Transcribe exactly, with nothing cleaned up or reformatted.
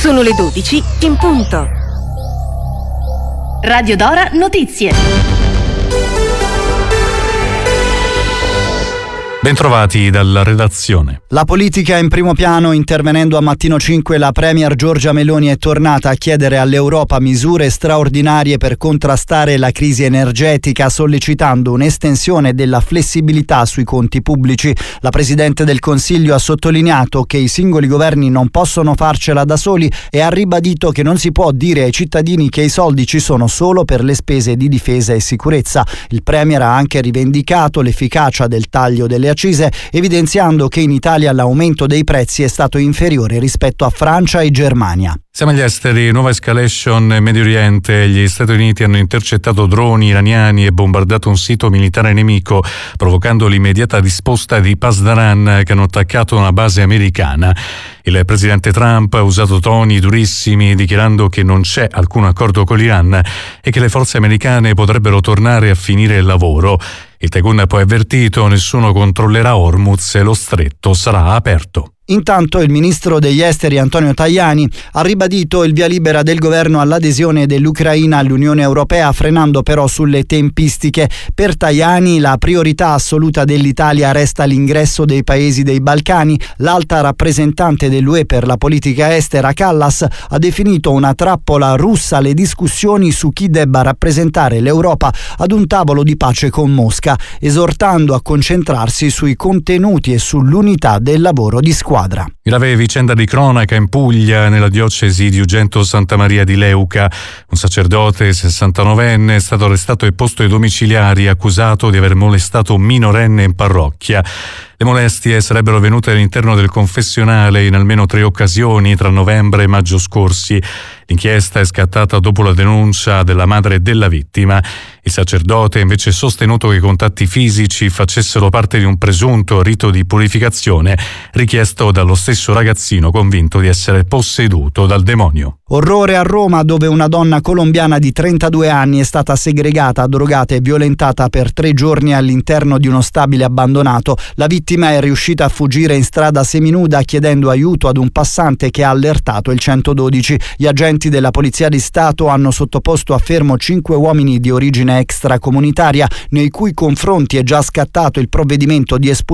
Sono le dodici in punto. Radio Dora Notizie. Bentrovati dalla redazione. La politica in primo piano. Intervenendo a Mattino cinque, la premier Giorgia Meloni è tornata a chiedere all'Europa misure straordinarie per contrastare la crisi energetica, sollecitando un'estensione della flessibilità sui conti pubblici. La Presidente del Consiglio ha sottolineato che i singoli governi non possono farcela da soli e ha ribadito che non si può dire ai cittadini che i soldi ci sono solo per le spese di difesa e sicurezza. Il premier ha anche rivendicato l'efficacia del taglio delle accise, evidenziando che in Italia l'aumento dei prezzi è stato inferiore rispetto a Francia e Germania. Siamo agli esteri, nuova escalation in Medio Oriente. Gli Stati Uniti hanno intercettato droni iraniani e bombardato un sito militare nemico, provocando l'immediata risposta di Pasdaran, che hanno attaccato una base americana. Il presidente Trump ha usato toni durissimi, dichiarando che non c'è alcun accordo con l'Iran e che le forze americane potrebbero tornare a finire il lavoro. Il Tagun ha poi avvertito: nessuno controllerà Hormuz e lo stretto sarà aperto. Intanto il ministro degli esteri Antonio Tajani ha ribadito il via libera del governo all'adesione dell'Ucraina all'Unione Europea, frenando però sulle tempistiche. Per Tajani la priorità assoluta dell'Italia resta l'ingresso dei paesi dei Balcani. L'alta rappresentante dell'U E per la politica estera Kallas ha definito una trappola russa le discussioni su chi debba rappresentare l'Europa ad un tavolo di pace con Mosca, esortando a concentrarsi sui contenuti e sull'unità del lavoro di squadra. Grave vicenda di cronaca in Puglia, nella diocesi di Ugento Santa Maria di Leuca. Un sacerdote sessantanovenne è stato arrestato e posto ai domiciliari, accusato di aver molestato un minorenne in parrocchia. Le molestie sarebbero avvenute all'interno del confessionale in almeno tre occasioni tra novembre e maggio scorsi. L'inchiesta è scattata dopo la denuncia della madre della vittima. Il sacerdote ha invece sostenuto che i contatti fisici facessero parte di un presunto rito di purificazione richiesto dallo stesso ragazzino, convinto di essere posseduto dal demonio. Orrore a Roma, dove una donna colombiana di trentadue anni è stata segregata, drogata e violentata per tre giorni all'interno di uno stabile abbandonato. La vittima è riuscita a fuggire in strada seminuda, chiedendo aiuto ad un passante che ha allertato il centododici. Gli agenti della Polizia di Stato hanno sottoposto a fermo cinque uomini di origine extracomunitaria, nei cui confronti è già scattato il provvedimento di espulsione